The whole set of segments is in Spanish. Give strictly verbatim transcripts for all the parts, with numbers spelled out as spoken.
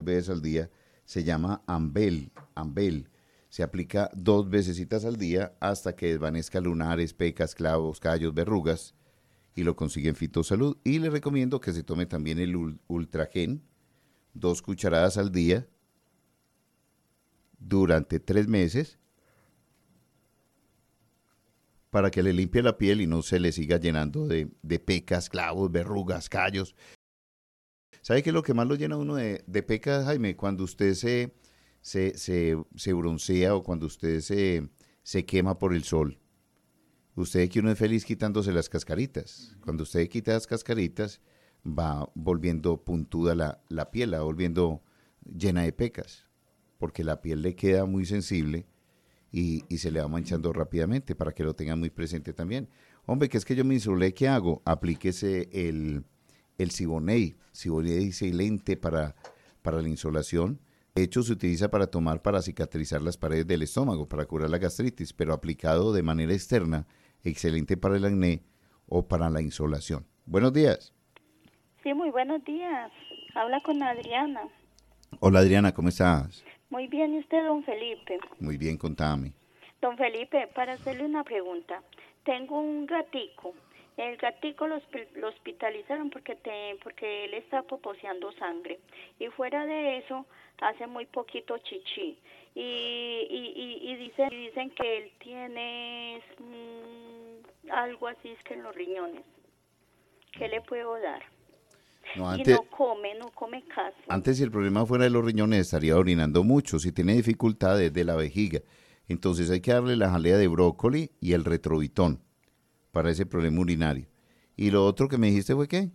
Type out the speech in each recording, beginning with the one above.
veces al día, se llama Ambel, Ambel. Se aplica dos vecesitas al día hasta que desvanezca lunares, pecas, clavos, callos, verrugas y lo consigue en Fitosalud. Y le recomiendo que se tome también el ul- Ultragen, dos cucharadas al día durante tres meses para que le limpie la piel y no se le siga llenando de, de pecas, clavos, verrugas, callos. ¿Sabe qué es lo que más lo llena a uno de, de pecas, Jaime? Cuando usted se, se, se, se broncea o cuando usted se, se quema por el sol. Usted ve que uno es feliz quitándose las cascaritas. Cuando usted quita las cascaritas, va volviendo puntuda la, la piel, va volviendo llena de pecas, porque la piel le queda muy sensible y, y se le va manchando rápidamente, para que lo tengan muy presente también. Hombre, que es que yo me insulé, ¿qué hago? Aplíquese el, el Siboney, Siboney silente para, para la insolación. De hecho, se utiliza para tomar para cicatrizar las paredes del estómago, para curar la gastritis, pero aplicado de manera externa, excelente para el acné o para la insolación. Buenos días. Sí, muy buenos días. Habla con Adriana. Hola Adriana, ¿cómo estás? Muy bien, ¿y usted, don Felipe? Muy bien, contame. Don Felipe, para hacerle una pregunta. Tengo un gatico. El gatico lo, lo hospitalizaron porque te, porque él está poposeando sangre. Y fuera de eso, hace muy poquito chichi. Y, y, y, y dicen, dicen que él tiene mmm, algo así es que en los riñones. ¿Qué le puedo dar? No, antes, y no come, no come casi. Antes, si el problema fuera de los riñones, estaría orinando mucho. Si tiene dificultades de la vejiga, entonces hay que darle la jalea de brócoli y el retrovitón para ese problema urinario. ¿Y lo otro que me dijiste fue qué?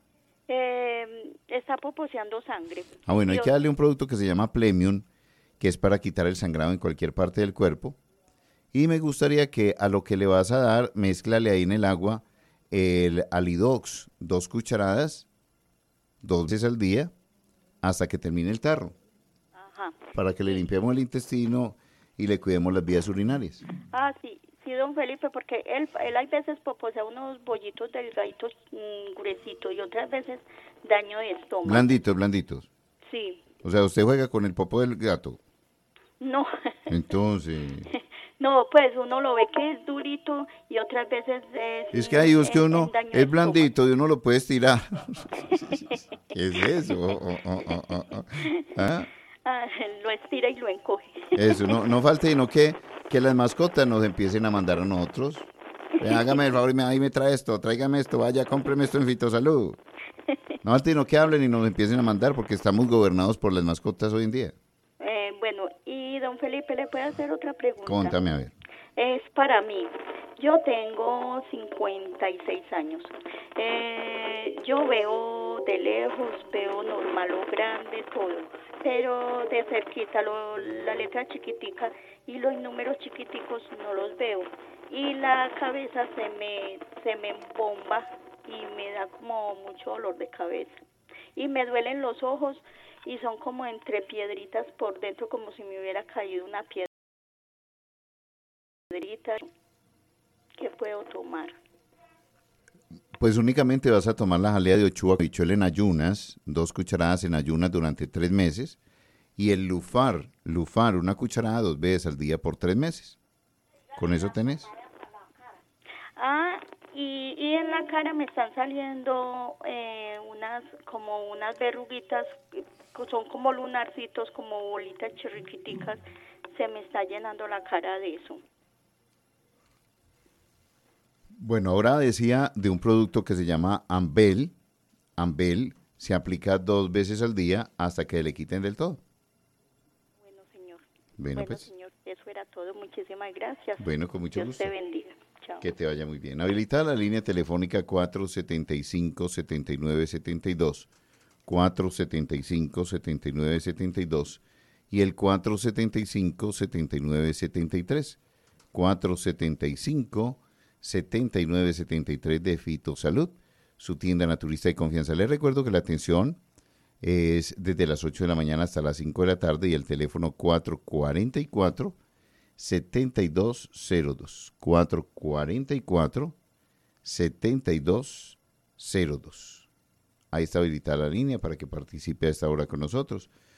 Eh, está poposeando sangre. Ah, bueno, hay Yo... que darle un producto que se llama Plemium, que es para quitar el sangrado en cualquier parte del cuerpo. Y me gustaría que a lo que le vas a dar, mézclale ahí en el agua el Alidox, dos cucharadas, dos veces al día, hasta que termine el tarro. Ajá. Para que le limpiemos el intestino y le cuidemos las vías urinarias. Ah, sí, sí, don Felipe, porque él, él hay veces poposea unos bollitos delgaditos mmm, gruesitos y otras veces daño de estómago. Blanditos, blanditos. Sí. O sea, usted juega con el popo del gato. No. Entonces... No, pues uno lo ve que es durito y otras veces es... Es que ahí es que uno es blandito estómago. y uno lo puede estirar. ¿Qué es eso? Oh, oh, oh, oh, oh. ¿Ah? Ah, lo estira y lo encoge. Eso, no, no falte, sino que, que las mascotas nos empiecen a mandar a nosotros. Ven, hágame el favor y me, ahí me trae esto, tráigame esto, vaya, cómpreme esto en Fitosalud. No falte, sino que hablen y nos empiecen a mandar porque estamos gobernados por las mascotas hoy en día. Eh, bueno, y don Felipe, ¿le puede hacer otra pregunta? Contame, a ver. Es para mí. Yo tengo cincuenta y seis años. Eh, yo veo de lejos, veo normal o grande, todo. Pero de cerquita, lo, la letra chiquitica y los números chiquiticos no los veo. Y la cabeza se me, se me embomba y me da como mucho dolor de cabeza. Y me duelen los ojos y son como entre piedritas por dentro, como si me hubiera caído una piedrita. ¿Qué puedo tomar? Pues únicamente vas a tomar la jalea de ochuva habichuela en ayunas, dos cucharadas en ayunas durante tres meses, y el lufar, lufar, una cucharada dos veces al día por tres meses. ¿Con eso tenés? Ah, y, y en la cara me están saliendo eh, unas, como unas verruguitas, que son como lunarcitos, como bolitas chirriquiticas, se me está llenando la cara de eso. Bueno, ahora decía de un producto que se llama Ambel. Ambel se aplica dos veces al día hasta que le quiten del todo. Bueno, señor. Bueno, bueno pues. señor, eso era todo. Muchísimas gracias. Bueno, con mucho Dios gusto. te bendiga. Chao. Que te vaya muy bien. Habilita la línea telefónica cuatro setenta y cinco, setenta y nueve setenta y dos, cuatro setenta y cinco, setenta y nueve setenta y dos y el cuatro setenta y cinco, setenta y nueve setenta y tres. cuatro setenta y cinco, setenta y nueve setenta y tres de Fitosalud, su tienda naturista de confianza. Les recuerdo que la atención es desde las ocho de la mañana hasta las cinco de la tarde y el teléfono cuatro cuarenta y cuatro, setenta y dos cero dos. cuatro cuarenta y cuatro, setenta y dos cero dos. Ahí está habilitada la línea para que participe a esta hora con nosotros.